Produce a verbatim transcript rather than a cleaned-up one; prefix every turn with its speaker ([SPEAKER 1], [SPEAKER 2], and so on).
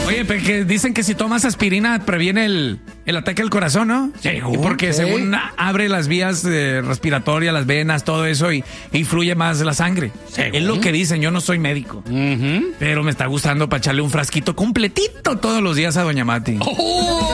[SPEAKER 1] Oye, pero que dicen que si tomas aspirina previene el, el ataque al corazón, ¿no?
[SPEAKER 2] ¿Según?
[SPEAKER 1] Porque
[SPEAKER 2] ¿Sí?
[SPEAKER 1] según abre las vías eh, respiratorias, las venas, todo eso y, y fluye más la sangre.
[SPEAKER 2] ¿Según?
[SPEAKER 1] Es lo que dicen, yo no soy médico.
[SPEAKER 2] Uh-huh.
[SPEAKER 1] Pero me está gustando para echarle un frasquito completito todos los días a Doña Mati.
[SPEAKER 2] Oh.